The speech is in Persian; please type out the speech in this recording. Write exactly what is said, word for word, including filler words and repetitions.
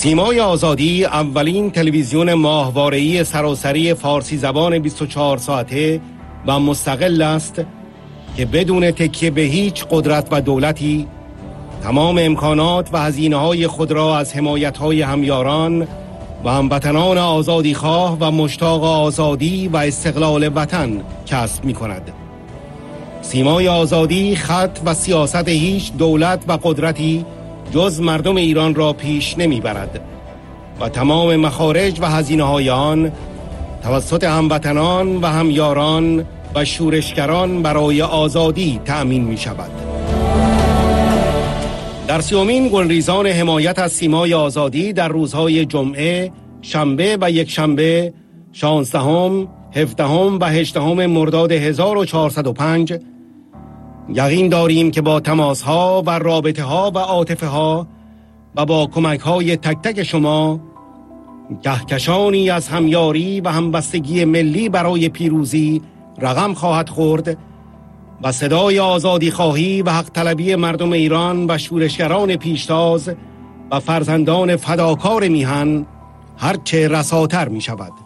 سیمای آزادی اولین تلویزیون ماهواره‌ای سراسری فارسی زبان بیست و چهار ساعته و مستقل است که بدون تکیه به هیچ قدرت و دولتی تمام امکانات و هزینه‌های خود را از حمایت‌های همیاران و هموطنان آزادیخواه و مشتاق آزادی و استقلال وطن کسب می‌کند. سیمای آزادی خط و سیاست هیچ دولت و قدرتی جز مردم ایران را پیش نمیبرد و تمام مخارج و هزینه‌های آن توسط هموطنان و همیاران و شورشگران برای آزادی تأمین می شود. در سیومین گلریزان حمایت از سیمای آزادی در روزهای جمعه، شنبه و یک شنبه شانزدهم، هفدهم و هجدهم مرداد هزار و چهارصد و پنج یقین داریم که با تماس‌ها و رابطه‌ها و عاطفه‌ها و با کمک‌های تک تک شما کهکشانی از همیاری و همبستگی ملی برای پیروزی رقم خواهد خورد و صدای آزادی خواهی و حق طلبی مردم ایران و شورشگران پیشتاز و فرزندان فداکار میهن هرچه رساتر می شود.